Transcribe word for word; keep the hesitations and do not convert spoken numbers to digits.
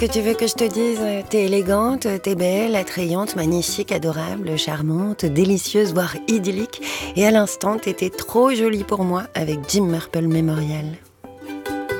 Que tu veux que je te dise? T'es élégante, t'es belle, attrayante, magnifique, adorable, charmante, délicieuse, voire idyllique. Et à l'instant, t'étais trop jolie pour moi avec Jim Marple Memorial.